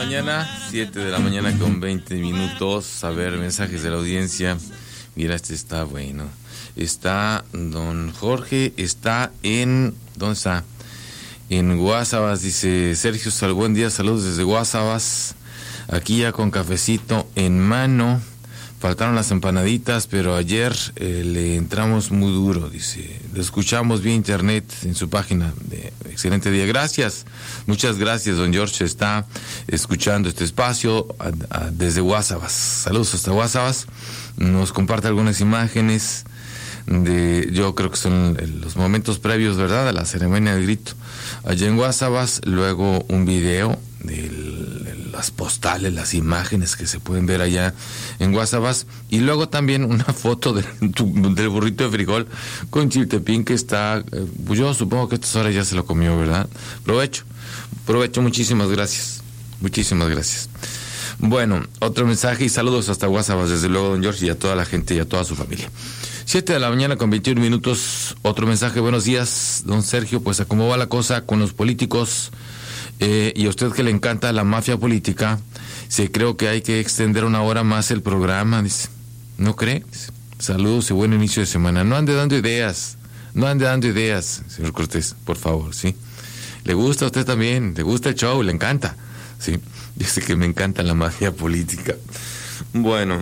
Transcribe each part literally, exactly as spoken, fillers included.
mañana, siete de la mañana con veinte minutos. A ver, mensajes de la audiencia. Mira, este está bueno. Está don Jorge, está en... ¿Dónde está? En Guasabas, dice Sergio, sal, buen día, saludos desde Guasabas. Aquí ya con cafecito en mano. Faltaron las empanaditas, pero ayer eh, le entramos muy duro, dice. Lo escuchamos vía internet en su página. De excelente día. Gracias. Muchas gracias, don George. Está escuchando este espacio a, a, desde Guasabas. Saludos hasta Guasabas. Nos comparte algunas imágenes de, yo creo que son los momentos previos, ¿verdad?, a la ceremonia del grito allá en Guasabas. Luego un video de las postales, las imágenes que se pueden ver allá en Guasabas, y luego también una foto de, del burrito de frijol con chiltepín que está, pues yo supongo que a estas horas ya se lo comió, ¿verdad? Provecho, provecho, muchísimas gracias, muchísimas gracias. Bueno, otro mensaje y saludos hasta Guasabas, desde luego, don George, y a toda la gente y a toda su familia. Siete de la mañana con veintiún minutos, otro mensaje. Buenos días, don Sergio, pues a cómo va la cosa con los políticos, eh, y a usted que le encanta la mafia política, sí, creo que hay que extender una hora más el programa, dice. ¿No cree? Saludos y buen inicio de semana. No ande dando ideas, no ande dando ideas, señor Cortés, por favor, ¿sí? Le gusta a usted también, le gusta el show, le encanta, ¿sí? Dice que me encanta la mafia política. Bueno,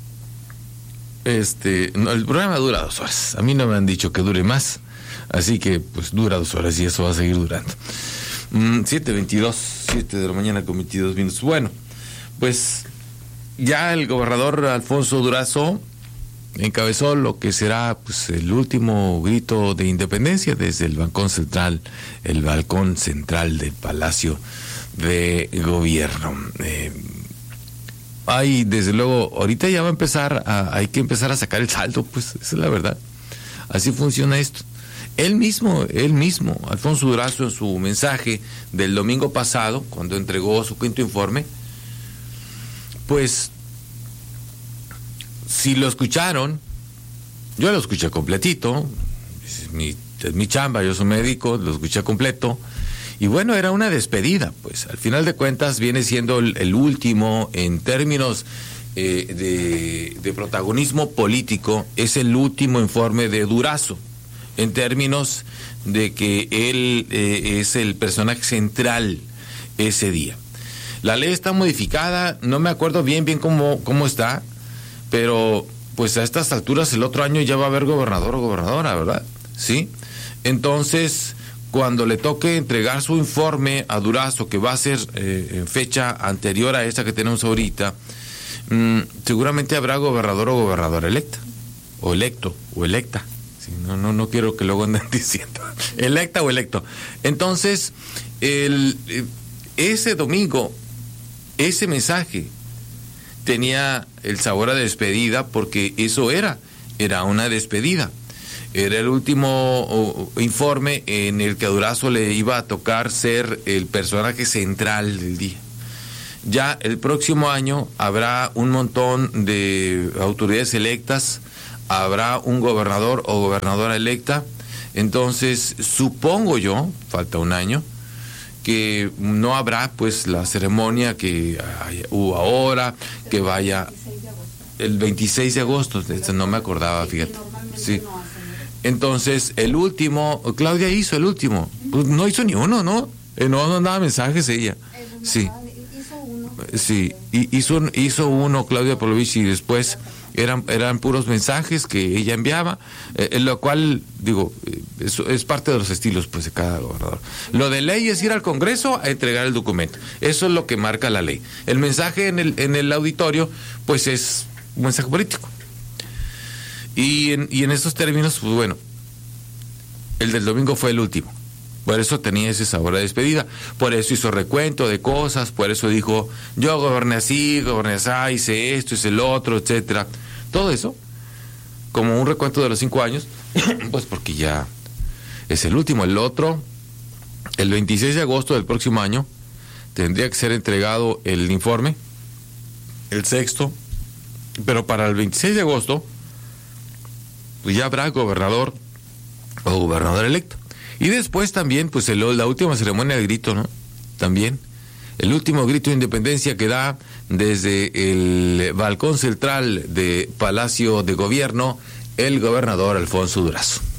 este, no, el programa dura dos horas. A mí no me han dicho que dure más, así que pues dura dos horas y eso va a seguir durando. Mm, siete veintidós, siete de la mañana con veintidós minutos. Bueno, pues ya el gobernador Alfonso Durazo encabezó lo que será pues el último grito de independencia desde el balcón central, el balcón central del Palacio de Gobierno. Eh, hay, desde luego, ahorita ya va a empezar, a, hay que empezar a sacar el saldo, pues, esa es la verdad. Así funciona esto. Él mismo, él mismo, Alfonso Durazo, en su mensaje del domingo pasado, cuando entregó su quinto informe, pues, si lo escucharon, yo lo escuché completito, es mi, es mi chamba, yo soy médico, lo escuché completo. Y bueno, era una despedida, pues al final de cuentas viene siendo el, el último en términos eh, de, de protagonismo político, es el último informe de Durazo, en términos de que él eh, es el personaje central ese día. La ley está modificada, no me acuerdo bien bien cómo, cómo está, pero pues a estas alturas el otro año ya va a haber gobernador o gobernadora, ¿verdad? ¿Sí? Entonces, cuando le toque entregar su informe a Durazo, que va a ser eh, en fecha anterior a esta que tenemos ahorita, mmm, seguramente habrá gobernador o gobernadora electa, o electo, o electa. Sí, no, no, no quiero que luego anden diciendo electa o electo. Entonces, el, ese domingo, ese mensaje tenía el sabor a despedida, porque eso era, era una despedida. Era el último uh, informe en el que a Durazo le iba a tocar ser el personaje central del día. Ya el próximo año habrá un montón de autoridades electas, habrá un gobernador o gobernadora electa, entonces supongo yo, falta un año, que no habrá pues la ceremonia que hay, hubo ahora, que vaya el veintiséis de agosto, no me acordaba, fíjate. Sí. Entonces, el último, Claudia hizo el último, pues no hizo ni uno, ¿no? Eh, no mandaba mensajes ella. Sí. Sí, hizo, hizo uno Claudia Polovich, y después eran, eran puros mensajes que ella enviaba, eh, lo cual, digo, eso es parte de los estilos pues de cada gobernador. Lo de ley es ir al Congreso a entregar el documento, eso es lo que marca la ley. El mensaje en el, en el auditorio, pues es un mensaje político. Y en, y en esos términos, pues bueno, el del domingo fue el último. Por eso tenía ese sabor de despedida. Por eso hizo recuento de cosas. Por eso dijo, yo goberné así, goberné así, hice esto, hice el otro, etcétera. Todo eso, como un recuento de los cinco años, pues porque ya es el último. El otro, el veintiséis de agosto del próximo año, tendría que ser entregado el informe, el sexto. Pero para el veintiséis de agosto, pues ya habrá gobernador o gobernador electo. Y después también, pues el, la última ceremonia del grito, ¿no? También. el último grito de independencia que da desde el balcón central de Palacio de Gobierno el gobernador Alfonso Durazo.